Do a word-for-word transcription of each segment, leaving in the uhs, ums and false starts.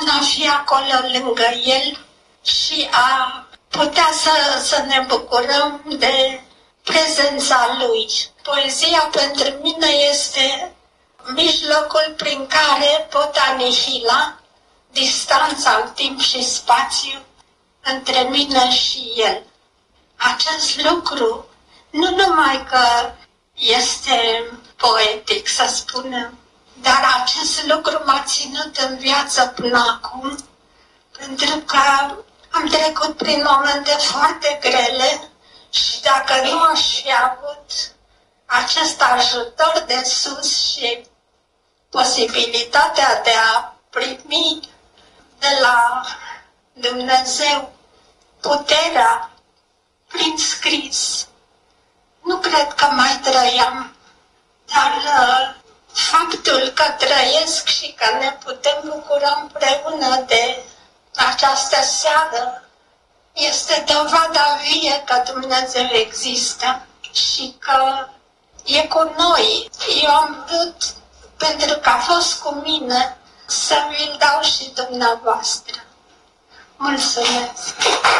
în a fi acolo lângă el și a putea să, să ne bucurăm de prezența lui. Poezia pentru mine este mijlocul prin care pot anihila distanța în timp și spațiu între mine și el. Acest lucru nu numai că este poetic, să spunem, dar acest lucru m-a ținut în viață până acum, pentru că am trecut prin momente foarte grele și dacă nu aș fi avut acest ajutor de sus și posibilitatea de a primi de la Dumnezeu puterea prin scris, nu cred că mai trăiam, dar uh, faptul că trăiesc și că ne putem bucura împreună de această seară este dovada vie că Dumnezeu există și că e cu noi. Eu am vrut, pentru că a fost cu mine, să vi-l dau și dumneavoastră. Mulțumesc!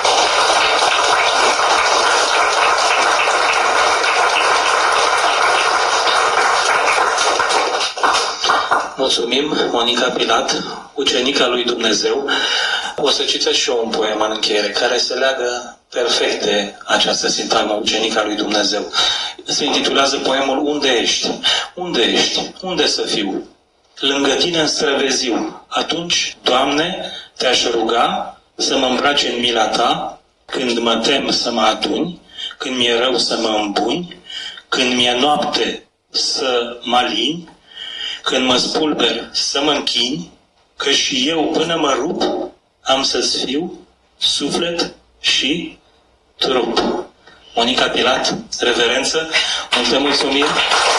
Mulțumim, Monica Pilat, ucenica lui Dumnezeu. O să citesc și eu un poem în încheiere, care se leagă perfect de această sintagmă, ucenica lui Dumnezeu. Se intitulează poemul Unde ești? Unde ești? Unde să fiu? Lângă tine în străveziu. Atunci, Doamne, te-aș ruga să mă îmbrace în mila ta, când mă tem să mă aduni, când mi-e rău să mă îmbuni, când mi-e noapte să mă alin, când mă spulber să mă închini, că și eu până mă rup am să-ți fiu suflet și trup. Monica Pilat, reverență, multe mulțumiri.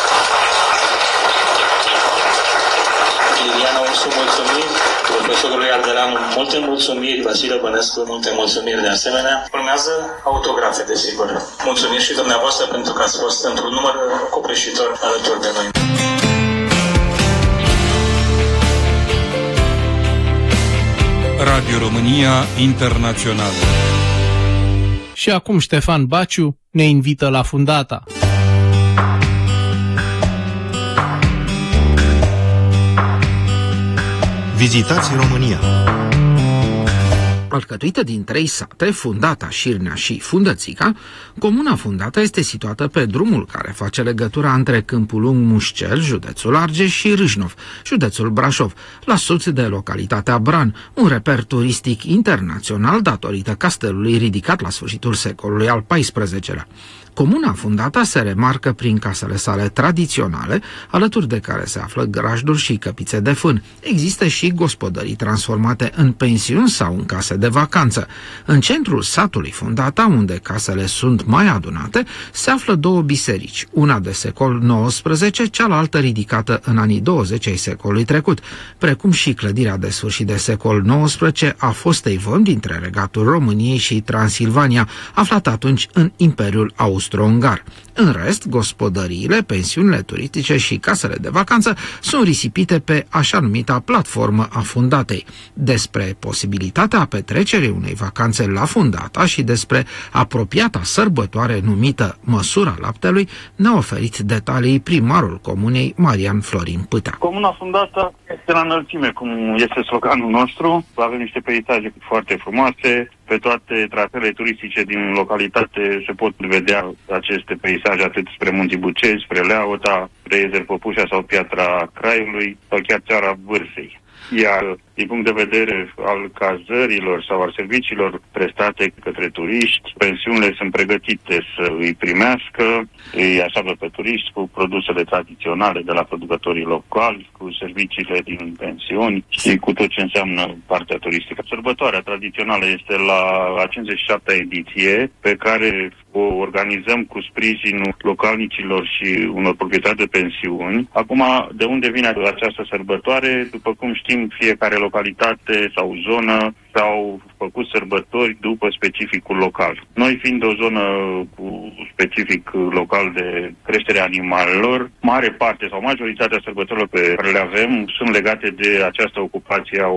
Liliana Ursu, mulțumiri. Profesorului Ardelanu, multe mulțumiri. Vasile Bănescu, multe mulțumiri de asemenea. Urmează autografe, desigur. Mulțumiri și dumneavoastră pentru că ați fost într-un număr copleșitor alături de noi. Radio România Internațională. Și acum Ștefan Baciu ne invită la Fundata. Vizitați România. Alcătuită din trei sate, Fundata, Șirnea și Fundățica, comuna Fundata este situată pe drumul care face legătura între Câmpul Lung Mușcel, județul Argeș, și Râșnov, județul Brașov, la sud de localitatea Bran, un reper turistic internațional datorită castelului ridicat la sfârșitul secolului al paisprezecelea. Comuna Fundata se remarcă prin casele sale tradiționale, alături de care se află grajduri și căpițe de fân. Există și gospodării transformate în pensiuni sau în case de vacanță. În centrul satului Fundata, unde casele sunt mai adunate, se află două biserici, una de secol nouăsprezece, cealaltă ridicată în anii douăzeci ai secolului trecut, precum și clădirea de sfârșit de secol nouăsprezece a fostei vămi dintre regatul României și Transilvania, aflat atunci în Imperiul Austro-Ungar. În rest, gospodăriile, pensiunile turistice și casele de vacanță sunt risipite pe așa numita platformă a Fundatei. Despre posibilitatea petrecerii unei vacanțe la Fundata și despre apropiata sărbătoare numită Măsura Laptelui ne-a oferit detalii primarul comunei, Marian Florin Pâtea. Comuna Fundata este la înălțime, cum este sloganul nostru. Avem niște peisaje foarte frumoase. Pe toate trasele turistice din localitate se pot vedea aceste peisaje, atât spre Munții Bucegi, spre Leauta, spre Ezer Păpușa sau Piatra Craiului, sau chiar Țara Vârsei. Iar din punct de vedere al cazărilor sau al serviciilor prestate către turiști, pensiunile sunt pregătite să îi primească, îi așează pe turiști cu produsele tradiționale de la producătorii locali, cu serviciile din pensiuni și cu tot ce înseamnă partea turistică. Sărbătoarea tradițională este la a cincizeci și șaptea ediție, pe care o organizăm cu sprijinul localnicilor și unor proprietari de pensiuni. Acum, de unde vine această sărbătoare? După cum știm, fiecare localitate sau zonă s-au făcut sărbători după specificul local. Noi fiind o zonă cu specific local de creștere animalelor, mare parte sau majoritatea sărbătorilor pe care le avem sunt legate de această ocupație a